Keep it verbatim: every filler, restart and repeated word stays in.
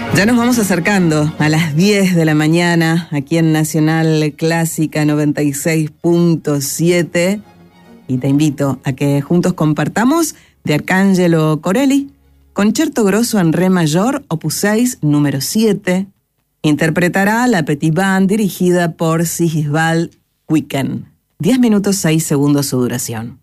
Ya nos vamos acercando a las diez de la mañana aquí en Nacional Clásica noventa y seis punto siete y te invito a que juntos compartamos de Arcangelo Corelli, Concerto Grosso en Re Mayor, opus seis, número siete. Interpretará la Petit Band dirigida por Sigisbald Quicken. diez minutos seis segundos su duración.